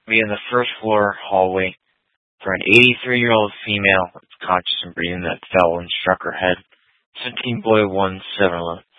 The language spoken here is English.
be in the first floor hallway for an 83-year-old female conscious and breathing that fell and struck her head. 17 boy 1711.